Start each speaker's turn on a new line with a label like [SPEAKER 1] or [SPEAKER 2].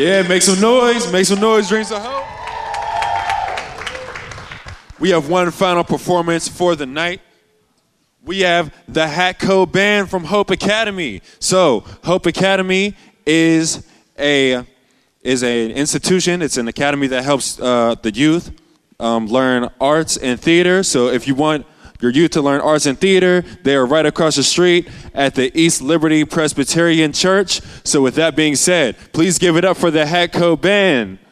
[SPEAKER 1] Yeah, make some noise, Dreams of Hope. We have one final performance for the night. We have the Hatco Band from Hope Academy. So, Hope Academy is an institution. It's an academy that helps the youth learn arts and theater. So if you want your youth to learn arts and theater, they are right across the street at the East Liberty Presbyterian Church. So with that being said, please give it up for the Hatco Band.